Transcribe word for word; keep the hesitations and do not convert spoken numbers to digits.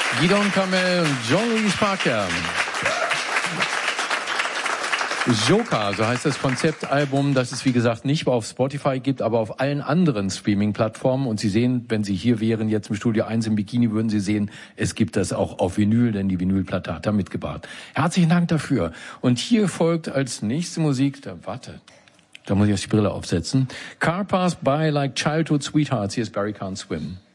Gidon Kamel und Jean-Louis Parker. Joker, so heißt das Konzeptalbum, das es wie gesagt nicht auf Spotify gibt, aber auf allen anderen Streaming-Plattformen. Und Sie sehen, wenn Sie hier wären, jetzt im Studio eins im Bikini, würden Sie sehen, es gibt das auch auf Vinyl, denn die Vinylplatte hat er mitgebracht. Herzlichen Dank dafür. Und hier folgt als nächste Musik, da, warte, da muss ich erst die Brille aufsetzen. Car Pass By Like Childhood Sweethearts, hier ist Barry Can't Swim.